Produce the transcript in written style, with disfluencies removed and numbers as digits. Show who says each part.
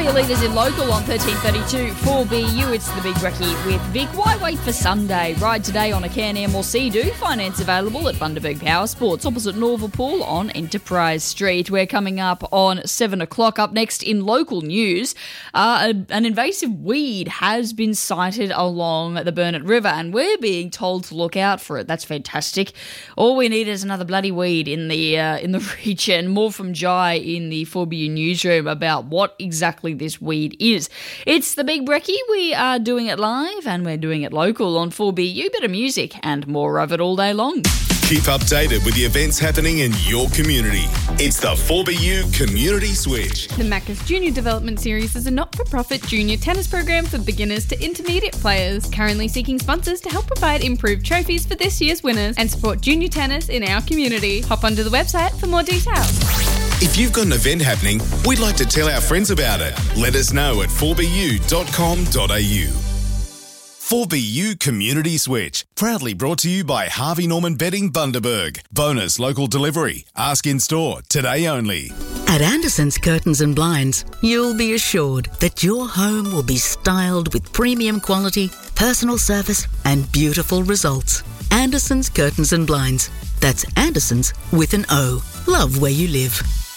Speaker 1: your leaders in local on 1332 4BU. It's the Big Brekkie with Vic. Why wait for Sunday? Ride today on a Can-Am or Sea-Doo. Finance available at Bundaberg Power Sports opposite Norvalpool on Enterprise Street. We're coming up on 7 o'clock. Up next in local news, an invasive weed has been sighted along the Burnett River and we're being told to look out for it. That's fantastic. All we need is another bloody weed in the region. More from Jai in the 4BU newsroom about what exactly this weed is. It's the Big Brekkie. We are doing it live and we're doing it local on 4BU. Better music and more of it all day long.
Speaker 2: Keep updated with the events happening in your community. It's the 4BU Community Switch.
Speaker 3: The Macca's Junior Development Series is a not-for-profit junior tennis program for beginners to intermediate players, currently seeking sponsors to help provide improved trophies for this year's winners and support junior tennis in our community. Hop onto the website for more details.
Speaker 2: If you've got an event happening, we'd like to tell our friends about it. Let us know at 4bu.com.au. 4BU Community Switch, proudly brought to you by Harvey Norman Bedding Bundaberg. Bonus local delivery. Ask in store today only.
Speaker 4: At Anderson's Curtains and Blinds, you'll be assured that your home will be styled with premium quality, personal service and beautiful results. Anderson's Curtains and Blinds. That's Anderson's with an O. Love where you live.